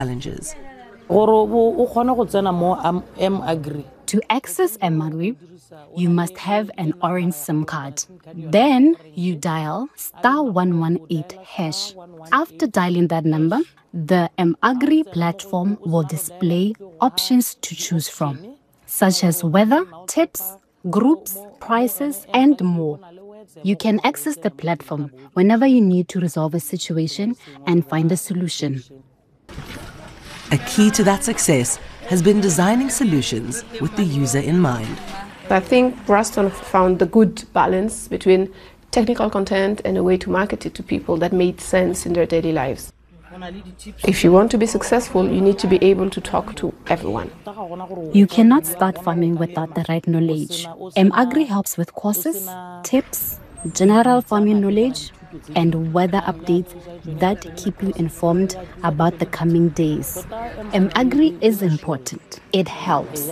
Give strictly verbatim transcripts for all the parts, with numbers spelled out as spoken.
challenges. To access mAgri, you must have an orange SIM card. Then you dial star one one eight hash. After dialing that number, the mAgri platform will display options to choose from, such as weather, tips, groups, prices, and more. You can access the platform whenever you need to resolve a situation and find a solution. A key to that success has been designing solutions with the user in mind. I think Ruston found the good balance between technical content and a way to market it to people that made sense in their daily lives. If you want to be successful, you need to be able to talk to everyone. You cannot start farming without the right knowledge. mAgri helps with courses, tips, general farming knowledge, and weather updates that keep you informed about the coming days. mAgri is important. It helps.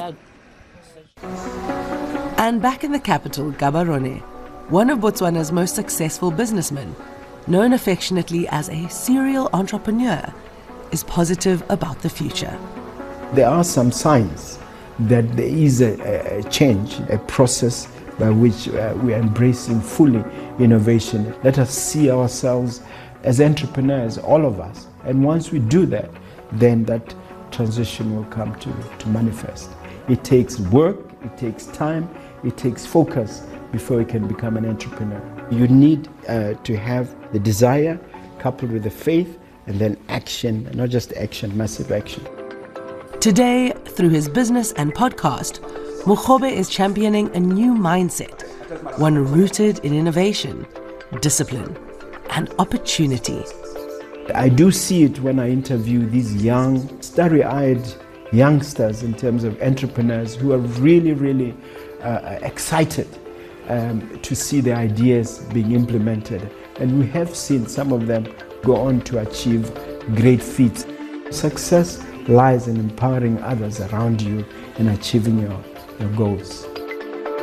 And back in the capital, Gaborone, one of Botswana's most successful businessmen, known affectionately as a serial entrepreneur, is positive about the future. There are some signs that there is a, a change, a process by which uh, we are embracing fully innovation. Let us see ourselves as entrepreneurs, all of us. And once we do that, then that transition will come to, to manifest. It takes work, it takes time, it takes focus before you can become an entrepreneur. You need uh, to have the desire coupled with the faith and then action, not just action, massive action. Today, through his business and podcast, Mokgobe is championing a new mindset, one rooted in innovation, discipline, and opportunity. I do see it when I interview these young, starry-eyed youngsters in terms of entrepreneurs who are really, really uh, excited um, to see their ideas being implemented. And we have seen some of them go on to achieve great feats. Success lies in empowering others around you and achieving your, your goals.